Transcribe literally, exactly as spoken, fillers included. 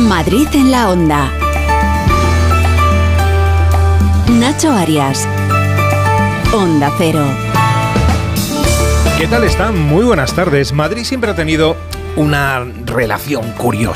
Madrid en la Onda. Nacho Arias. Onda Cero. ¿Qué tal están? Muy buenas tardes. Madrid siempre ha tenido una relación curiosa